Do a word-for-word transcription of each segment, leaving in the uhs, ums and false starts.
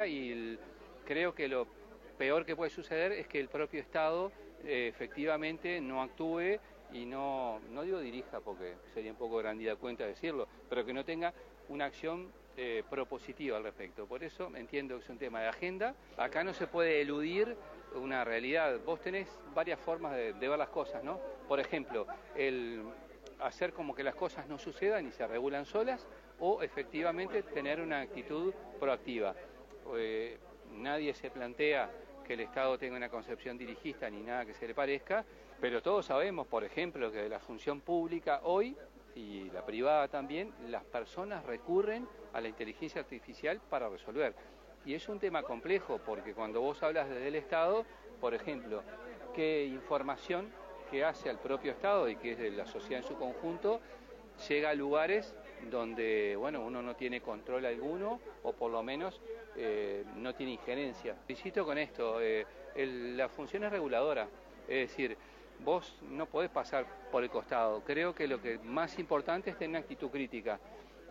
y el, creo que lo peor que puede suceder es que el propio Estado eh, efectivamente no actúe y no, no digo dirija porque sería un poco grandilocuente decirlo, pero que no tenga una acción eh, propositiva al respecto. Por eso entiendo que es un tema de agenda. Acá no se puede eludir una realidad. Vos tenés varias formas de, de ver las cosas, ¿no? Por ejemplo, el hacer como que las cosas no sucedan y se regulan solas, o efectivamente tener una actitud proactiva. Eh, nadie se plantea que el Estado tenga una concepción dirigista ni nada que se le parezca, pero todos sabemos, por ejemplo, que de la función pública hoy, y la privada también, las personas recurren a la inteligencia artificial para resolver. Y es un tema complejo, porque cuando vos hablas desde el Estado, por ejemplo, qué información que hace al propio Estado y que es de la sociedad en su conjunto, llega a lugares donde bueno, uno no tiene control alguno o por lo menos eh, no tiene injerencia. Insisto con esto, eh, el, la función es reguladora, es decir, vos no podés pasar por el costado. Creo que lo que más importante es tener una actitud crítica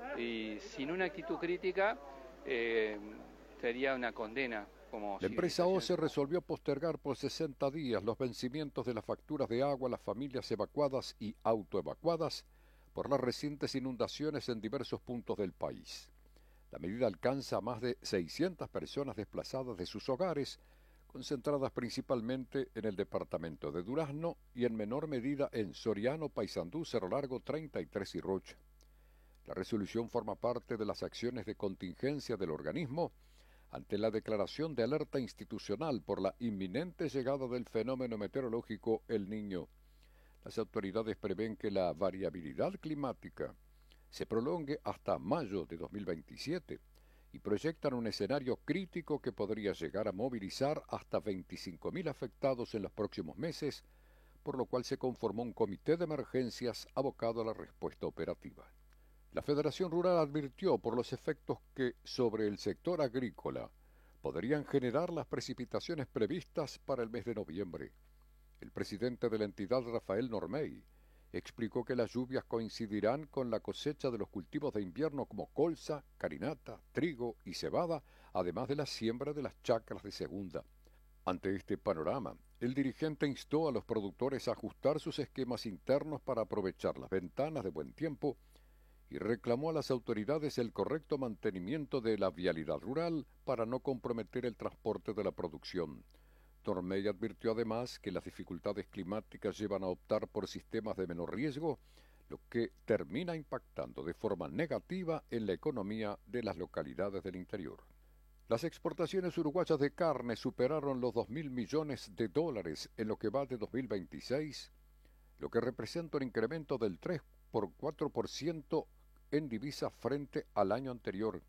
y sin una actitud crítica eh, sería una condena. Como La empresa OCE resolvió postergar por sesenta días los vencimientos de las facturas de agua a las familias evacuadas y autoevacuadas por las recientes inundaciones en diversos puntos del país. La medida alcanza a más de seiscientas personas desplazadas de sus hogares, concentradas principalmente en el departamento de Durazno y en menor medida en Soriano, Paysandú, Cerro Largo, treinta y tres y Rocha. La resolución forma parte de las acciones de contingencia del organismo ante la declaración de alerta institucional por la inminente llegada del fenómeno meteorológico El Niño. Las autoridades prevén que la variabilidad climática se prolongue hasta mayo de dos mil veintisiete y proyectan un escenario crítico que podría llegar a movilizar hasta veinticinco mil afectados en los próximos meses, por lo cual se conformó un comité de emergencias abocado a la respuesta operativa. La Federación Rural advirtió por los efectos que sobre el sector agrícola podrían generar las precipitaciones previstas para el mes de noviembre. El presidente de la entidad, Rafael Normey, explicó que las lluvias coincidirán con la cosecha de los cultivos de invierno como colza, carinata, trigo y cebada, además de la siembra de las chacras de segunda. Ante este panorama, el dirigente instó a los productores a ajustar sus esquemas internos para aprovechar las ventanas de buen tiempo y reclamó a las autoridades el correcto mantenimiento de la vialidad rural para no comprometer el transporte de la producción. Normey advirtió además que las dificultades climáticas llevan a optar por sistemas de menor riesgo, lo que termina impactando de forma negativa en la economía de las localidades del interior. Las exportaciones uruguayas de carne superaron los dos mil millones de dólares en lo que va de dos mil veintiséis, lo que representa un incremento del tres por cuatro por ciento en divisas frente al año anterior.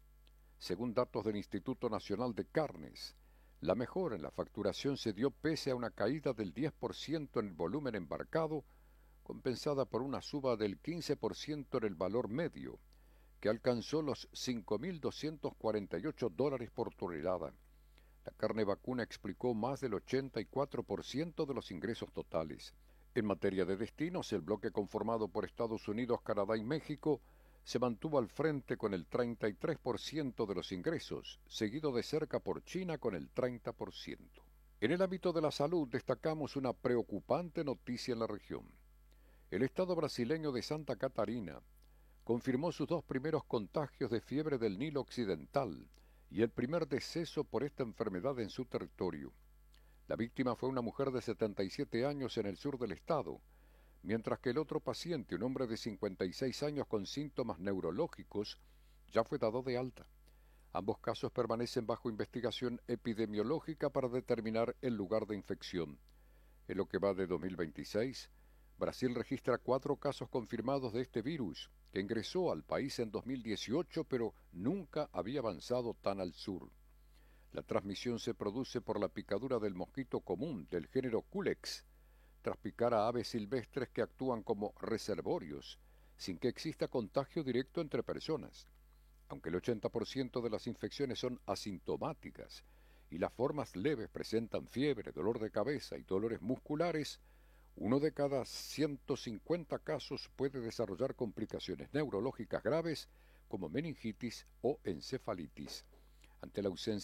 Según datos del Instituto Nacional de Carnes, la mejora en la facturación se dio pese a una caída del diez por ciento en el volumen embarcado, compensada por una suba del quince por ciento en el valor medio, que alcanzó los cinco mil doscientos cuarenta y ocho dólares por tonelada. La carne vacuna explicó más del ochenta y cuatro por ciento de los ingresos totales. En materia de destinos, el bloque conformado por Estados Unidos, Canadá y México se mantuvo al frente con el treinta y tres por ciento de los ingresos, seguido de cerca por China con el treinta por ciento. En el ámbito de la salud destacamos una preocupante noticia en la región. El estado brasileño de Santa Catarina confirmó sus dos primeros contagios de fiebre del Nilo Occidental y el primer deceso por esta enfermedad en su territorio. La víctima fue una mujer de setenta y siete años en el sur del estado, mientras que el otro paciente, un hombre de cincuenta y seis años con síntomas neurológicos, ya fue dado de alta. Ambos casos permanecen bajo investigación epidemiológica para determinar el lugar de infección. En lo que va de dos mil veintiséis, Brasil registra cuatro casos confirmados de este virus, que ingresó al país en dos mil dieciocho, pero nunca había avanzado tan al sur. La transmisión se produce por la picadura del mosquito común del género Culex, tras picar a aves silvestres que actúan como reservorios, sin que exista contagio directo entre personas. Aunque el ochenta por ciento de las infecciones son asintomáticas y las formas leves presentan fiebre, dolor de cabeza y dolores musculares, uno de cada ciento cincuenta casos puede desarrollar complicaciones neurológicas graves como meningitis o encefalitis. Ante la ausencia